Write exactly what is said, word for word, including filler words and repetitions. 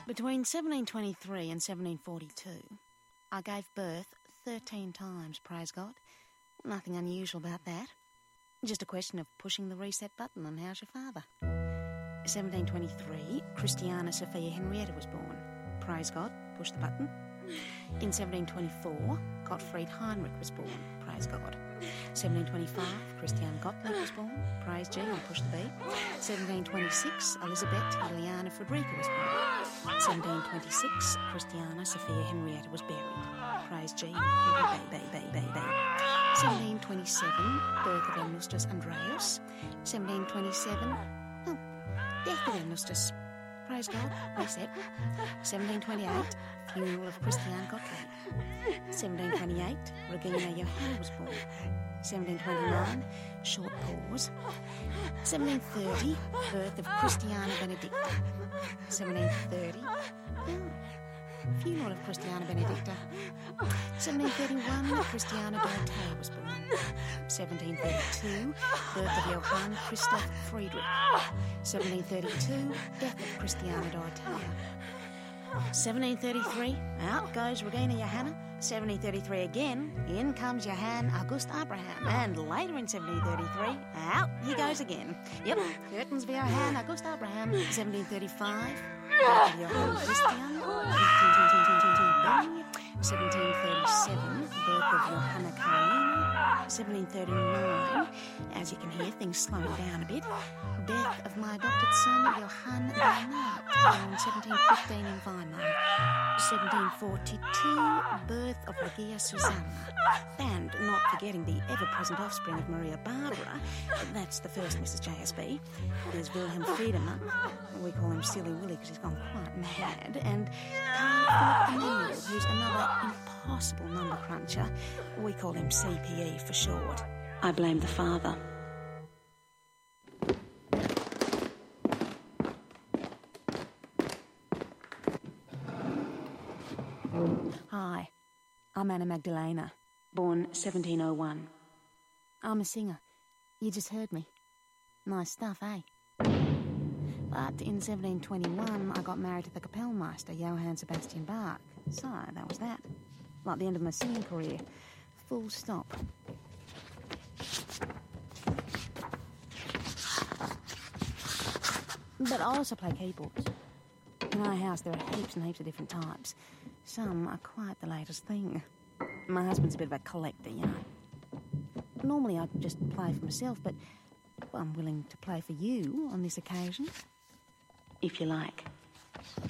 Between seventeen twenty-three and seventeen forty-two, I gave birth thirteen times, praise God. Nothing unusual about that. Just a question of pushing the reset button and how's your father? seventeen twenty-three, Christiana Sophia Henrietta was born. Praise God, push the button. In seventeen twenty-four, Gottfried Heinrich was born. Praise God. seventeen twenty-five, Christiane Gottlieb was born. Praise G, I push the B. seventeen twenty-six, Elisabeth Juliana Frederica was born. seventeen twenty-six, Christiana Sophia Henrietta was buried. Praise G, B, B, B, B, B. seventeen twenty-seven, birth of Ernustus Andreas. seventeen twenty-seven, oh, death of Ernustus. Praise God, reset. seventeen twenty-eight, funeral of Christiane Gottlieb. seventeen twenty-eight, Regina Johanna was born. seventeen twenty-nine, short pause. seventeen thirty, birth of Christiana Benedicta. seventeen thirty, oh, funeral of Christiana Benedicta. seventeen thirty-one, Christiana Dorothea was born. seventeen thirty-two, birth of Johann Christoph Friedrich. seventeen thirty-two, death of Christiana Dorothea. seventeen thirty-three, out goes Regina Johanna. seventeen thirty-three again, in comes Johann August Abraham. And later in seventeen thirty-three, out he goes again. Yep, curtains for Johann August Abraham. seventeen thirty-five, birth of Johann Christian. seventeen thirty-seven, birth of Johanna Carolina. seventeen thirty-nine, as you can hear, things slowing down a bit. Death of my adopted son, Johann Bernard, born seventeen fifteen in Weimar. seventeen forty-two, birth of Regia Susanna. And not forgetting the ever-present offspring of Maria Barbara, that's the first Missus J S B. There's Wilhelm Friedemann, we call him Silly Willy because he's gone quite mad, and Carl Philip Emmanuel, who's another impossible number cruncher. We call him C P E for short. I blame the father. Hi, I'm Anna Magdalena, born seventeen oh one. I'm a singer. You just heard me. Nice stuff, eh? But in seventeen twenty-one, I got married to the Kapellmeister, Johann Sebastian Bach. So, that was that. Like the end of my singing career. Full stop. But I also play keyboards. In our house, there are heaps and heaps of different types. Some are quite the latest thing. My husband's a bit of a collector, you know. Normally I just play for myself, but I'm willing to play for you on this occasion. If you like.